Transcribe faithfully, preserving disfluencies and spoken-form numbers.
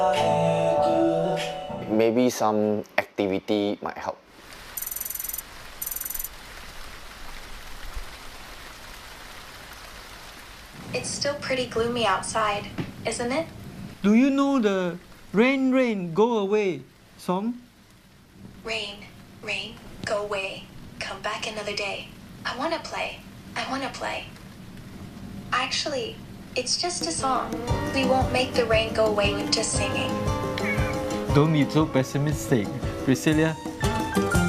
Maybe some activity might help. It's still pretty gloomy outside, isn't it? Do you know the Rain, Rain, Go Away song? Rain, rain, go away, come back another day. I wanna play, I wanna play. Actually, it's just a song. We won't make the rain go away with just singing. Don't be so pessimistic, Priscilla.